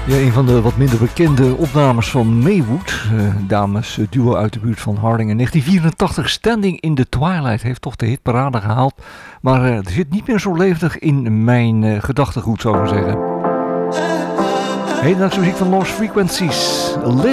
Ja, een van de wat minder bekende opnames van Maywood. Dames duo uit de buurt van Harding. In 1984 Standing in the Twilight heeft toch de hitparade gehaald. Maar er zit niet meer zo levendig in mijn gedachtegoed, zou ik maar zeggen. Hedendaagse muziek van Lost Frequencies.